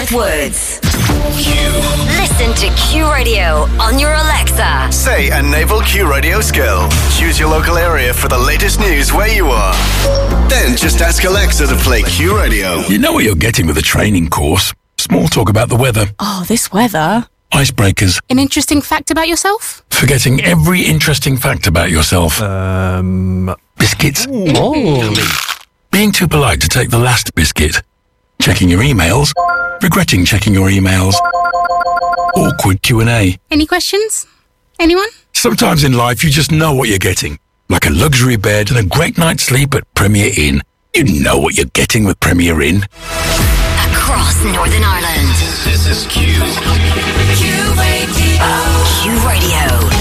with Woods. Listen to Q Radio on your Alexa. Say a naval Q Radio skill. Choose your local area for the latest news where you are. Then just ask Alexa to play Q Radio. You know what you're getting with a training course. Small talk about the weather. Oh, this weather. Icebreakers. An interesting fact about yourself? Forgetting every interesting fact about yourself. Biscuits. Oh. Being too polite to take the last biscuit. Checking your emails. Regretting checking your emails. Awkward Q&A. Any questions? Anyone? Sometimes in life you just know what you're getting. Like a luxury bed and a great night's sleep at Premier Inn. You know what you're getting with Premier Inn. Across Northern Ireland. This is Q. Q Radio. Q Radio.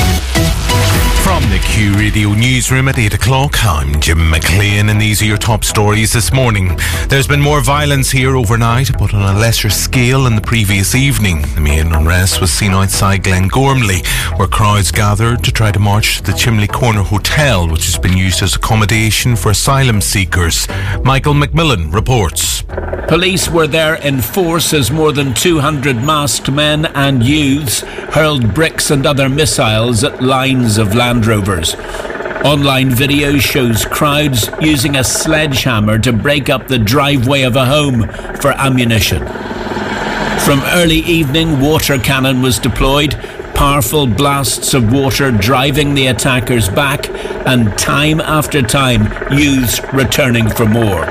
From the Q Radio newsroom at 8 o'clock, I'm Jim McLean and these are your top stories this morning. There's been more violence here overnight, but on a lesser scale than the previous evening. The main unrest was seen outside Glengormley, where crowds gathered to try to march to the Chimley Corner Hotel, which has been used as accommodation for asylum seekers. Michael McMillan reports. Police were there in force as more than 200 masked men and youths hurled bricks and other missiles at lines of Land Rovers. Online video shows crowds using a sledgehammer to break up the driveway of a home for ammunition. From early evening, water cannon was deployed, powerful blasts of water driving the attackers back, and time after time, youths returning for more.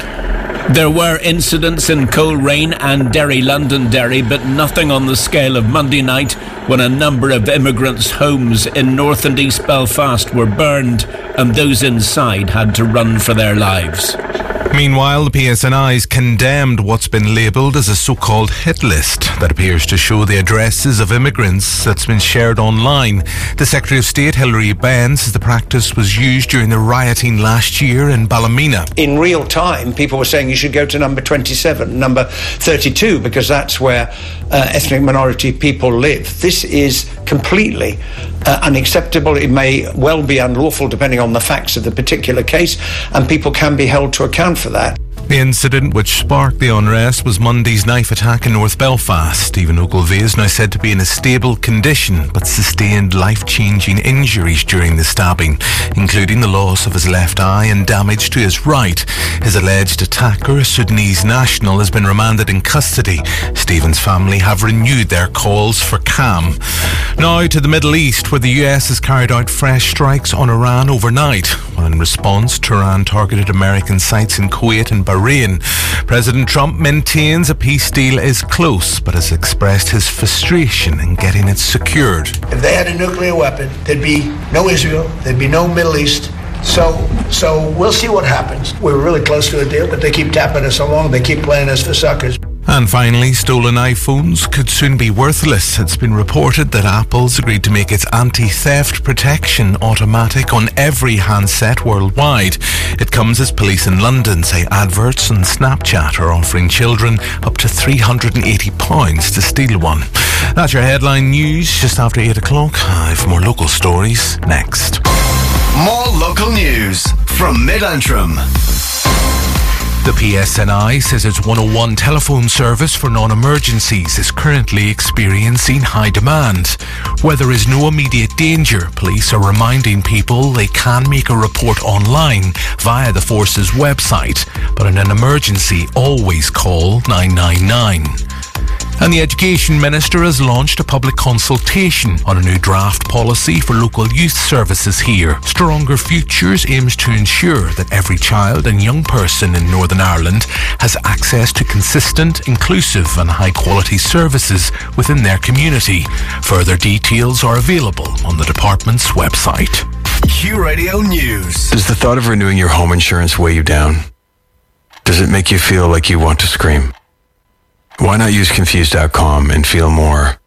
There were incidents in Coleraine and Derry, Londonderry, but nothing on the scale of Monday night when a number of immigrants' homes in North and East Belfast were burned and those inside had to run for their lives. Meanwhile, the PSNI's condemned what's been labelled as a so-called hit list that appears to show the addresses of immigrants that's been shared online. The Secretary of State, Hilary Benn, says the practice was used during the rioting last year in Ballymena. In real time, people were saying you should go to number 27, number 32, because that's where ethnic minority people live. This is completely unacceptable. It may well be unlawful depending on the facts of the particular case, and people can be held to account for that. The incident which sparked the unrest was Monday's knife attack in North Belfast. Stephen Ogilvie is now said to be in a stable condition but sustained life-changing injuries during the stabbing, including the loss of his left eye and damage to his right. His alleged attacker, a Sudanese national, has been remanded in custody. Stephen's family have renewed their calls for calm. Now to the Middle East, where the US has carried out fresh strikes on Iran overnight. In response, Tehran targeted American sites in Kuwait and Bahrain. President Trump maintains a peace deal is close, but has expressed his frustration in getting it secured. If they had a nuclear weapon, there'd be no Israel, there'd be no Middle East. So we'll see what happens. We're really close to a deal, but they keep tapping us along. They keep playing us for suckers. And finally, stolen iPhones could soon be worthless. It's been reported that Apple's agreed to make its anti-theft protection automatic on every handset worldwide. It comes as police in London say adverts on Snapchat are offering children up to £380 to steal one. That's your headline news just after 8 o'clock. I have more local stories next. More local news from Mid-Antrim. The PSNI says its 101 telephone service for non-emergencies is currently experiencing high demand. Where there is no immediate danger, police are reminding people they can make a report online via the force's website, but in an emergency, always call 999. And the Education Minister has launched a public consultation on a new draft policy for local youth services here. Stronger Futures aims to ensure that every child and young person in Northern Ireland has access to consistent, inclusive and high-quality services within their community. Further details are available on the department's website. Q Radio News. Does the thought of renewing your home insurance weigh you down? Does it make you feel like you want to scream? Why not use Confused.com and feel more